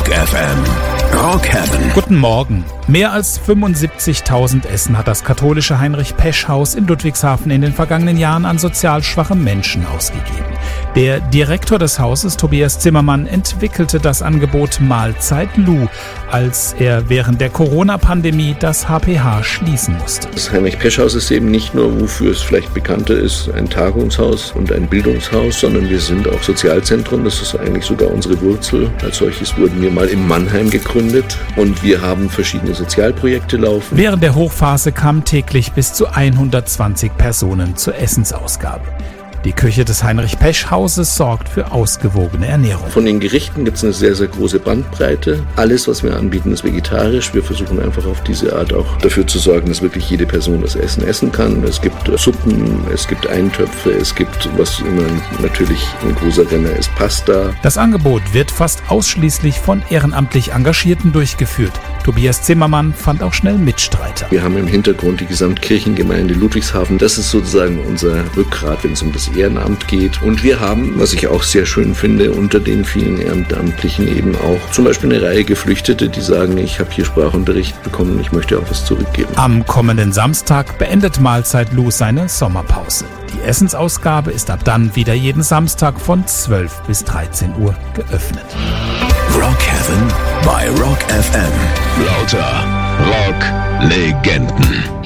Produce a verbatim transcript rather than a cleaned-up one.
Rock F M. Rock Heaven. Guten Morgen. Mehr als fünfundsiebzigtausend Essen hat das katholische Heinrich-Pesch-Haus in Ludwigshafen in den vergangenen Jahren an sozial schwache Menschen ausgegeben. Der Direktor des Hauses, Tobias Zimmermann, entwickelte das Angebot Mahlzeit Lou, als er während der Corona-Pandemie das H P H schließen musste. Das Heinrich-Pesch-Haus ist eben nicht nur, wofür es vielleicht bekannter ist, ein Tagungshaus und ein Bildungshaus, sondern wir sind auch Sozialzentrum. Das ist eigentlich sogar unsere Wurzel. Als solches wurden wir mal in Mannheim gegründet und wir haben verschiedene Sozialprojekte laufen. Während der Hochphase kamen täglich bis zu hundertzwanzig Personen zur Essensausgabe. Die Küche des Heinrich-Pesch-Hauses sorgt für ausgewogene Ernährung. Von den Gerichten gibt es eine sehr, sehr große Bandbreite. Alles, was wir anbieten, ist vegetarisch. Wir versuchen einfach auf diese Art auch dafür zu sorgen, dass wirklich jede Person das Essen essen kann. Es gibt Suppen, es gibt Eintöpfe, es gibt, was immer natürlich ein großer Renner ist, Pasta. Das Angebot wird fast ausschließlich von ehrenamtlich Engagierten durchgeführt. Tobias Zimmermann fand auch schnell Mitstreiter. Wir haben im Hintergrund die Gesamtkirchengemeinde Ludwigshafen. Das ist sozusagen unser Rückgrat, wenn es um das Ehrenamt geht. Und wir haben, was ich auch sehr schön finde, unter den vielen Ehrenamtlichen eben auch zum Beispiel eine Reihe Geflüchtete, die sagen, ich habe hier Sprachunterricht bekommen, ich möchte auch was zurückgeben. Am kommenden Samstag beendet Mahlzeit Lou seine Sommerpause. Die Essensausgabe ist ab dann wieder jeden Samstag von zwölf bis dreizehn Uhr geöffnet. Rock Heaven bei Rock F M. Lauter Rock-Legenden.